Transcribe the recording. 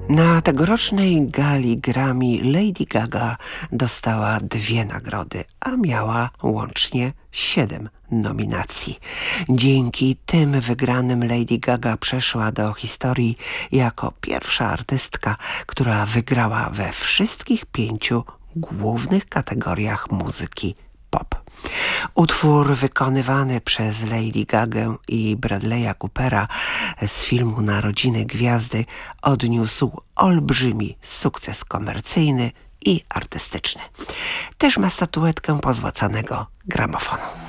Na tegorocznej gali Grammy Lady Gaga dostała 2 nagrody, a miała łącznie 7 nominacji. Dzięki tym wygranym Lady Gaga przeszła do historii jako pierwsza artystka, która wygrała we wszystkich 5 głównych kategoriach muzyki pop. Utwór wykonywany przez Lady Gagę i Bradley'a Coopera z filmu Narodziny Gwiazdy odniósł olbrzymi sukces komercyjny i artystyczny. Też ma statuetkę pozłacanego gramofonu.